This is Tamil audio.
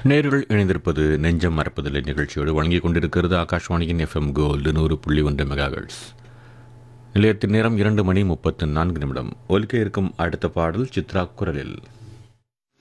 நேர்கள் இணைந்திருப்பது நெஞ்சம் மறப்பதில்லை நிகழ்ச்சியோடு வழங்கிக் கொண்டிருக்கிறது ஆகாஷ்வாணியின் FM கோல்டு 100.1 மெகாஹெர்ட்ஸ். நிலையத்தின் நேரம் 2 மணி 34 நிமிடம். ஒலிக்க இருக்கும் அடுத்த பாடல் சித்ரா குரலில்.